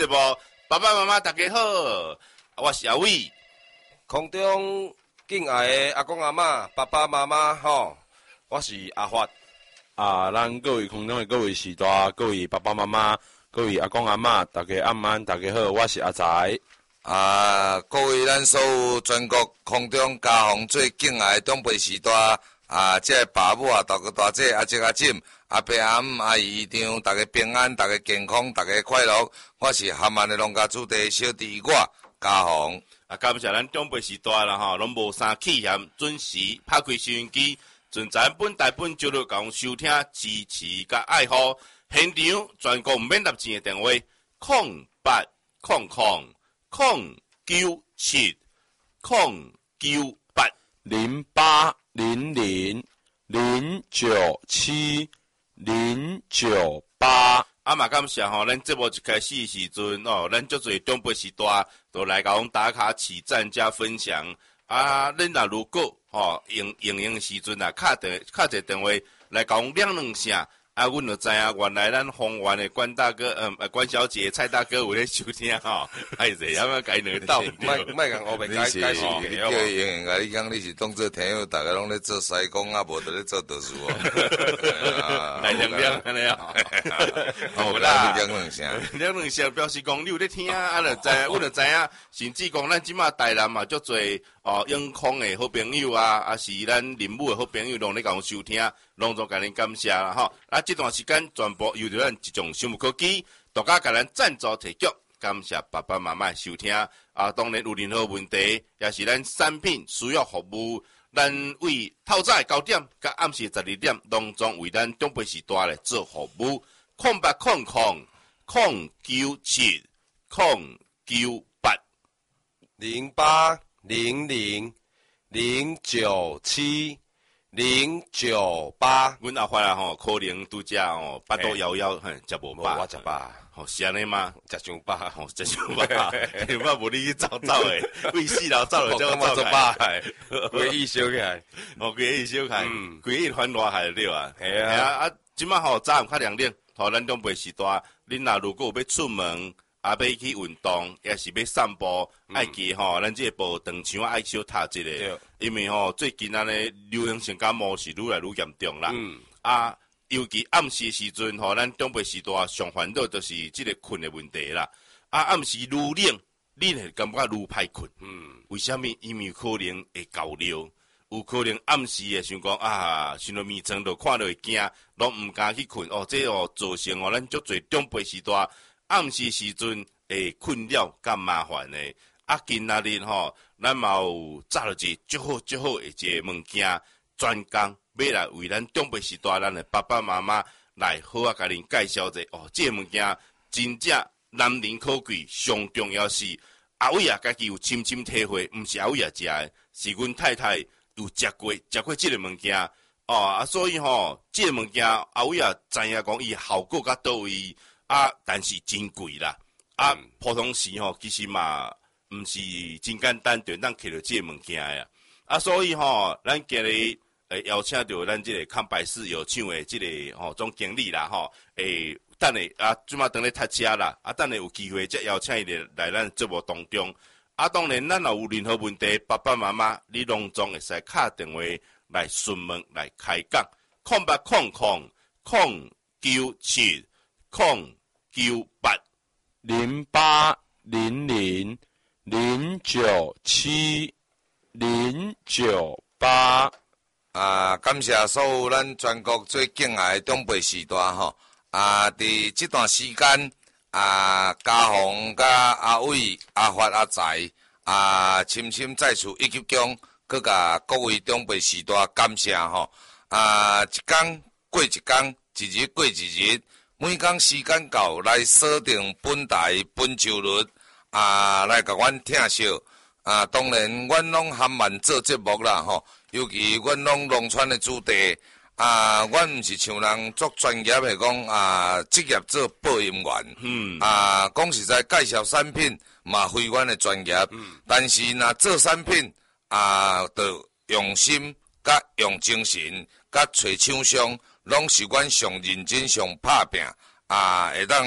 对不？爸爸妈妈大家好，我是阿伟。 空中敬爱的阿公阿嬷、爸爸妈妈吼，我是阿发。 咱各位空中的各位时代、各位爸爸妈妈、各位阿公阿嬷，大家晚安，大家好，我是阿财。 各位咱所有全国空中家乡最敬爱的长辈时代这爸母大哥大姐阿叔阿婶、阿伯阿姆阿姨丈，大家平安，大家健康，大家快乐。我是含安的农家主地小弟我家乡。 感谢咱长辈时代啦吼，拢无啥气嫌，准时拍开收音机，尽咱本台本就落共收听、支持甲爱护。现场全国免纳钱的电话 0800097097098098。 嘛感谢吼，咱节目一开始时阵咱足侪长辈时代都来甲阮打卡起赞加分享。恁若如果用时阵敲一个电话来甲阮两两声。阮就知影，原来咱丰原的关大哥、关小姐、蔡大哥有咧收听吼，哎者，要不要改两个道？ 莫讲后面解释。 你叫英甲你讲你是当做听友，大家拢咧做西工无伫咧做读书来两两安尼好啦， 两两声表示讲你有咧听，就知，阮就知影，甚至讲咱即马台南嘛，足侪永康的好朋友是咱林武的好朋友，拢咧甲阮收听。隆重甲恁感谢啦吼！这段时间全部由着咱一种生物科技独家甲咱赞助提供，感谢爸爸妈妈的收听。当然有任何问题，也是咱产品需要服务，咱为透早9点甲暗时12点，隆重为咱长辈时代来做服务。 0800097098。 阮阿发可能拄则巴肚枵枵，食无饱。 我食饱。 是安尼吗？ 食伤饱， 食伤饱。有法无你去走诶，为死老走了， 我走饱诶，规意烧起来， 规意烧起来，规意翻热海了啊！ 系啊， 即马早暗较凉凉，咱长辈时代，恁若如果要出门，要去运动，也是要散步，爱记咱这个步长墙爱小踏一个，因为最近安尼流行性感冒是愈来愈严重啦。尤其暗时时阵咱长辈时代上烦恼就是这个困的问题啦。暗时愈冷，你会感觉愈歹困。为什么？因为可能会高热，有可能暗时会想讲想到眠床就看到会惊，拢毋敢去困。这造成咱足侪长辈时代暗时时阵会困扰甲麻烦的。今仔日咱嘛有找到一足好的一个物件，专工。要来为咱长辈时代咱的爸爸妈妈来好甲恁介绍者这个物件真正难能可贵，上重要是阿伟家己有深深体会，毋是阿伟食的，是阮太太有食过这个物件所以这个物件阿伟知影讲伊效果甲倒位但是真贵啦普通时其实嘛毋是真简单就咱摕到这个物件呀所以咱今日。邀请到咱这个康百事有唱的这个总经理啦等下即马等咧读车啦等下有机会再邀请伊来咱节目当中当然咱若有任何问题，爸爸妈妈你隆重会使敲电话来询问来开讲 0800097098。 感谢所有咱全国最敬爱的长辈时代伫这段时间家宏甲阿伟、阿发、阿财深深再次一级奖，佮甲各位长辈时代感谢一天过一天，一日过一日，每天时间到来锁定本台本周日来甲阮听惜当然阮拢含慢做节目啦尤其阮拢农村的子弟阮毋是像人做专业的讲职业做播音员讲实在介绍产品嘛非阮的专业但是若做产品就用心甲用精神甲找厂商拢是阮上认真上拍拼会当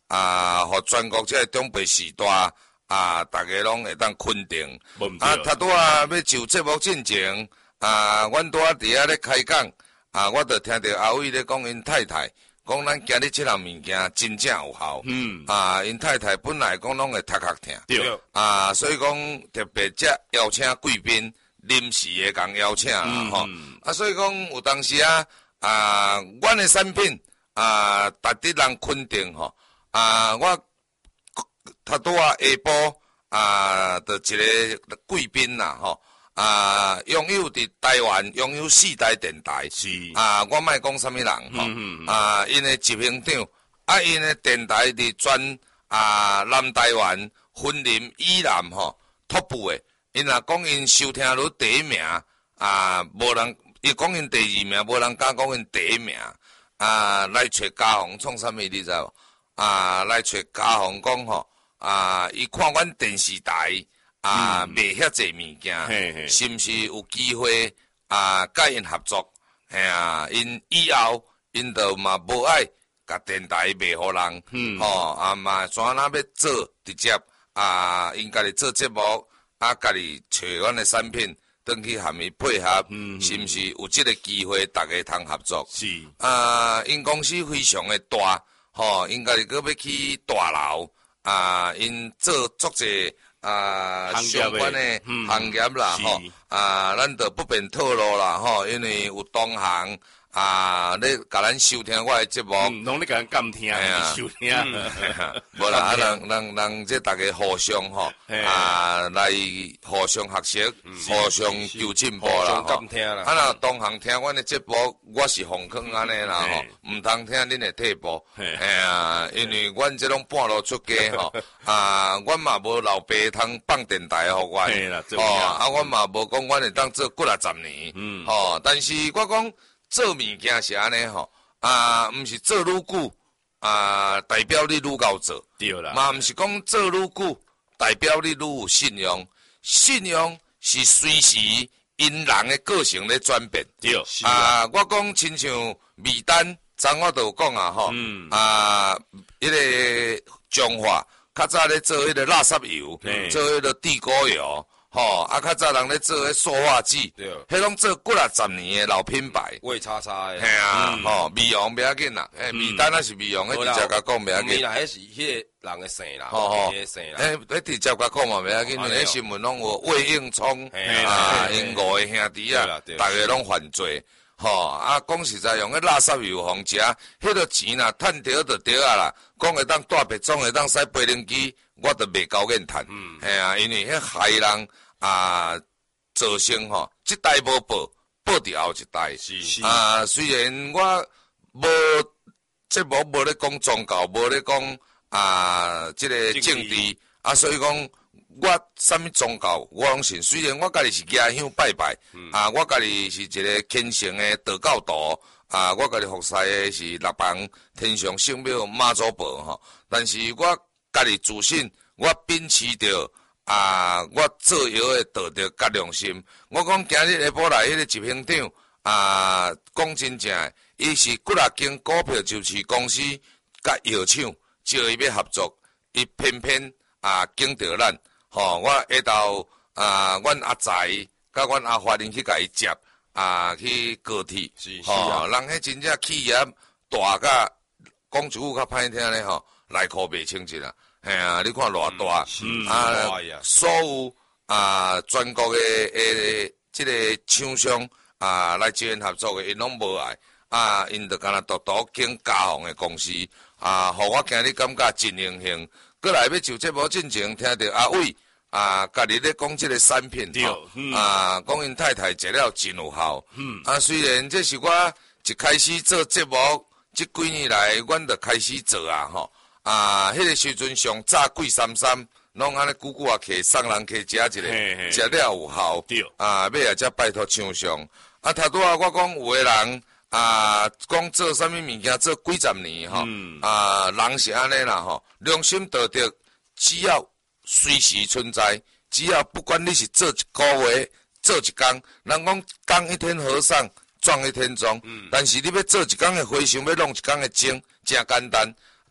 互全国这长辈时代大家拢会当肯定。头拄要就节目进前，阮拄伫遐咧开讲，我著听到阿伟咧讲因太太。讲咱今日即项物件真正有效，因太太本来讲拢会头壳疼， 对， 所以讲特别只邀请贵宾临时诶共邀请啦，吼，所以讲有当时阮诶产品值得人肯定吼，我头拄下晡就一个贵宾啦，吼。拥有伫台湾拥有4台电台， 是我莫讲啥物人吼，因诶执行长，因诶电台伫全南台湾分林以南吼，top 诶，因若讲因收听率第一名，无人，伊讲因第2名，无人敢讲因第一名，来找嘉宏创啥物你知无？来找嘉宏讲吼，伊看阮电视台。卖遐济物件，是毋是有机会甲因合作？因以后因就嘛无爱甲电台卖互人，嘛怎样要做直接因家己做节目，家己找阮的产品，转去含伊配合，是毋是有即个机会，大家通合作？ 是因公司非常的大，因家己搁要去大楼，因做足济。相关的行业啦，吼，咱就不便透露啦，吼，因为有同行咧甲咱收听我的节目， 拢咧甲咱监听收听， 无啦，人这大家互相吼，来互相学习，互相求进步啦， 吼，监听啦。 若同行听阮的节目，我是红坑安尼啦，吼，毋通听恁的退步，因为阮这种半路出家吼，阮嘛无老爸通放电台互阮，阮嘛无讲阮会当做60年，但是我讲。做物件是安尼吼，毋是做愈久，代表你愈够做， 对啦， 嘛毋是讲做愈久，代表你愈有信用，信用是随时因人的个性咧转变， 对， 我讲亲像米丹，昨我就有讲吼，迄个中华较早咧做迄个垃圾油，做迄个地沟油。较早人咧做迄塑化剂，迄拢做60年诶老品牌， 味叉叉诶， 嘿米阳袂要紧啦，米丹那是米阳，迄直接甲讲袂要紧。 米啦，迄是迄个人诶姓啦，迄个姓啦。 迄直接甲讲嘛袂要紧，迄新闻拢有魏应聪，因5个兄弟逐个拢犯罪。讲实在用迄垃圾油互食，迄个钱啦，趁着就对啊啦。讲会当大别种，会当使飞轮机，我都袂高见趁。因为迄害人造成即代无报，报伫后一代。虽然我无节目无咧讲宗教，无咧讲即个政治，所以讲。我啥物宗教我拢信，虽然我家己是家乡拜拜，我家己是一个虔诚的道教徒，我家己服侍的是六邦天上圣庙妈祖婆但是我家己自信，我秉持着我做药的道德甲良心。我讲今日下晡来迄个执行长讲真正，伊是几啊间股票就是公司甲药厂招伊要合作，伊偏偏经着咱。我下昼阮阿财甲阮阿华人去甲伊接去高铁，人迄真正企业大甲讲一句较歹听咧内裤袂清一啦，你看偌大所有全国的即个厂商来招因合作的，因拢无爱因就干那独经嘉宏的公司互我今日感觉真荣幸。过来要就节目进前，听到阿伟家己咧讲即个产品讲因太太食了真有效。虽然这是我一开始做节目，这几年来阮就开始做迄个时阵上早贵33，拢安尼久久客送人客食一个，食了有效。尾也则拜托厂商。头拄仔我讲有的人。讲做啥物物件做几十年人是安尼啦良心道德只要随时存在，只要不管你是做一个月做一工，人讲工一天和尚撞一天钟，但是你要做一工的和尚，要弄一工的精，真简单。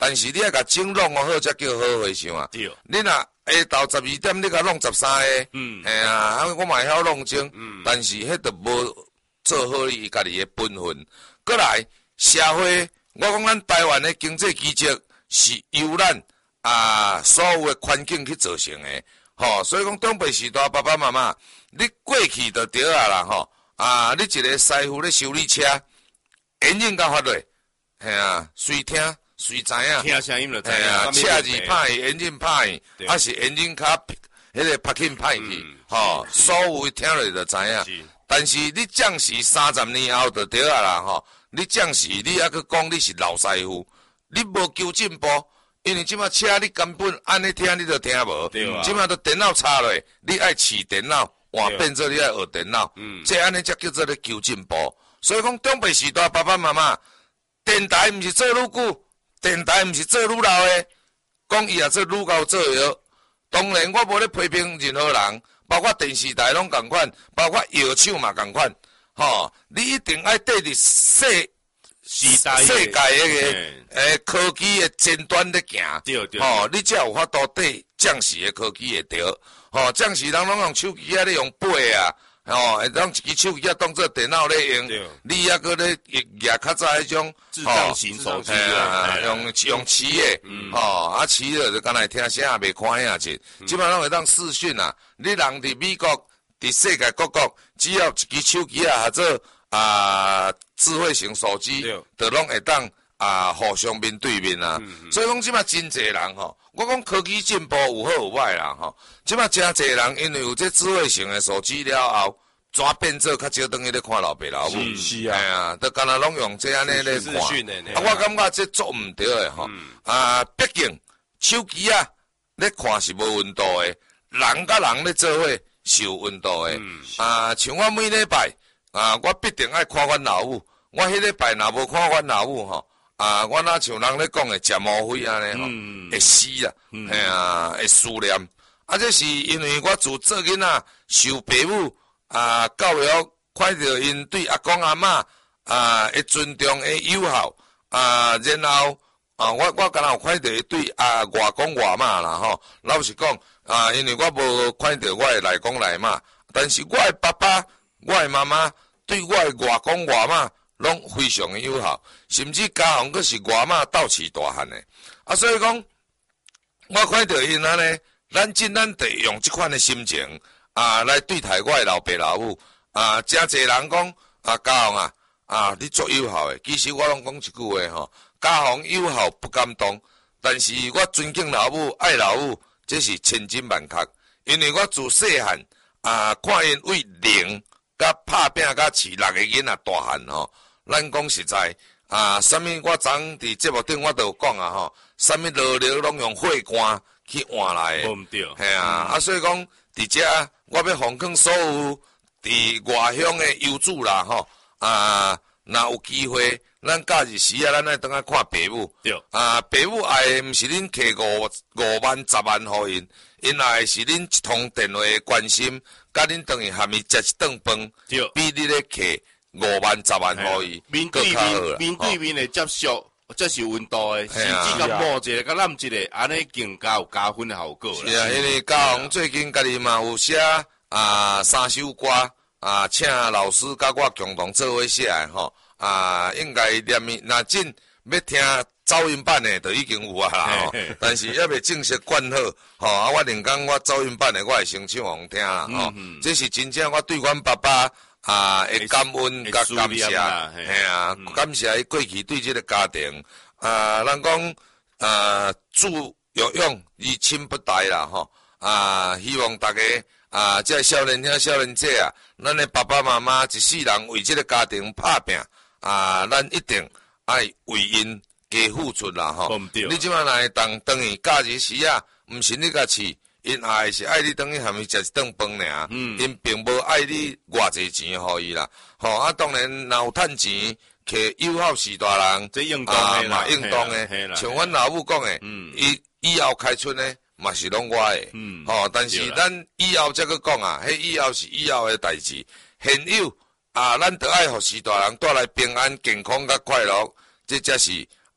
但是你要甲整弄好才叫好回想啊。 对， 你若下昼12点你甲弄13个，我嘛会晓弄整，但是迄都无做好伊家己的本分。过来社会，我讲咱台湾的经济奇迹是由咱所有的环境去造成的，所以讲长辈时代爸爸妈妈，你过去就对啊啦，你一个师傅咧修理车，引擎甲发落，随听随知影， 听声音就知影， 车字歹去，引擎歹去，还是引擎卡迄个拍紧歹去，所有听落就知影。但是你将士30年后就对啊啦，你将士你还佫讲你是老师傅，你无求进步。因为即马车你根本安尼听你都听无，即马都电脑插落，你爱试电脑，换变做你爱学电脑，这安尼才叫做咧求进步。所以讲长辈时代爸爸妈妈，电台毋是做愈久，电台毋是做愈老的，讲伊也做愈高做药。当然我无咧批评任何人，包括电视台拢共款，包括药厂嘛共款，你一定爱缀伫世界个科技的前端咧行，你才有法度缀将士的科技会着，将士人拢用手机咧用背啊，会当一支手机当做电脑咧用，你还佫咧举较早迄种智障型手机用磁的，磁的就敢若听声也袂看影去，基本上会当视讯啊，你人伫美国，伫世界各国，只要一支手机或者智慧型手机，就拢会当互相面对面啊。所以讲即马真侪人我讲科技进步有好有歹啦即马真侪人因为有这智慧型的手机了后，转变做较少等于咧看老爸老母。 是啊， 就敢若拢用这安尼咧看。我感觉这做毋对的毕竟手机咧看是无温度的，人甲人咧做伙是有温度的。像我每礼拜。我必定爱看阮老母。我迄礼拜若无看阮老母我若像人咧讲的食毛灰安尼会死啦，会思念。这是因为我自做囡仔受父母教育，看到因对阿公阿嬷会尊重会友好然后我敢若有看到伊对外公外嬷啦老实讲因为我无看到我的内公内嬷，但是我的爸爸、我的妈妈。对我的外公外嬷拢非常的友好，甚至家行佫是外嬷斗饲大汉的。所以讲，我看到因安尼，咱得用这款的心情来对待我的老爸老母真侪人讲家行你足友好的，其实我拢讲一句话家行友好不敢当，但是我尊敬老母、爱老母，这是千真万确，因为我自细汉看因为0。甲拍拼甲饲6个囡仔大汉咱讲实在啥物我昨伫节目顶我都有讲啥物热流拢用火罐去换来的，所以讲伫遮我要奉劝所有伫外乡的游子啦若有机会，咱假日时咱爱当来看爸母，爸母爱毋是恁摕5万10万互因爱是恁一通电话的关心。甲恁等于含伊食一顿饭，比你咧摕5万10万互伊， 面对面的接触，这是有温度的，甚至甲摸一个、甲揽一个，安尼更加有加分的效果啦。 是因为家宏最近家己嘛有写3首歌请老师甲我共同做伙写的应该念若真要听走音版的，就已经有啦但是还未正式灌好我另讲我走音版的，我会先唱互听啦这是真正我对阮爸爸会感恩甲感谢感谢伊过去对这个家庭咱讲助有用而亲不待啦希望大家这少年兄少年姐咱的爸爸妈妈一世人为这个家庭打拼咱一定爱为因加付出啦你即摆若会当于假日时毋是你甲饲，因爱是爱你等于含伊食一顿饭尔因并无爱你偌济钱互伊啦当然若有趁钱摕友好是大人这应当的嘛应当的像阮老母讲的以后开春呢嘛是拢我的但是咱以后才去讲迄以后是以后的代志现有咱得爱互是大人带来平安健康甲快乐，这才是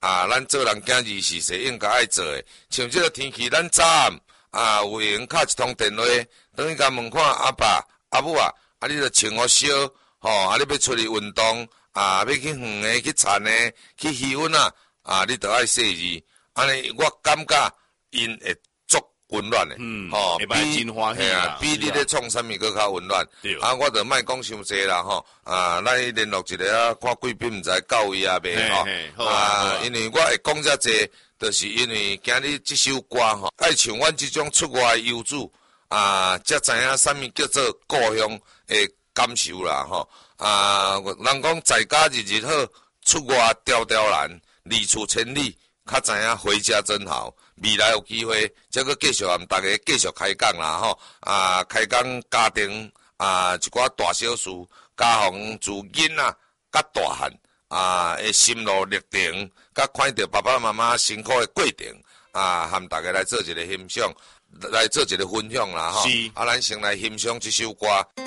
咱做人行24世应该爱做诶。像即个天气，咱早暗有闲敲一通电话，等于甲问看阿爸阿母啊，你着穿好烧，你要出去运动，要去远诶，去田诶，去鱼温你着爱细致。安尼我感觉因会足温暖诶， 会蛮真欢喜啦， 比你咧创啥物搁较温暖。我着莫讲伤济啦咱联络一个看贵宾毋知到位未因为我会讲遮济，就是因为今日即首歌爱像阮即种出外诶游子才知影啥物叫做故乡诶感受啦人讲在家日日好，出外条条难，二处千里。较知影回家真好，未来有机会，则搁继续含大家继续开讲啦开讲家庭一寡大小事，家访自囡仔甲大汉诶心路历程，甲看到爸爸妈妈辛苦诶过程含大家来做一个欣赏，来做一个分享啦是咱先来欣赏这首歌。